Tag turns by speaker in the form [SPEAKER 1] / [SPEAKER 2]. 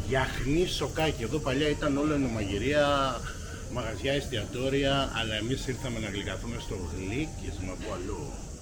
[SPEAKER 1] Γιαχνί σοκάκι. Εδώ παλιά ήταν όλο ενομαγειρία, μαγαζιά, εστιατόρια, αλλά εμείς ήρθαμε να γλυκαθούμε στο γλύκισμα από αλλού.